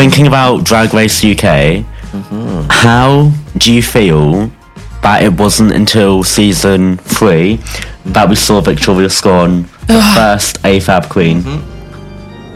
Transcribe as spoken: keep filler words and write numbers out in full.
thinking about Drag Race U K, mm-hmm. how do you feel that it wasn't until season three that we saw Victoria Scone, the first A F A B queen? Mm-hmm.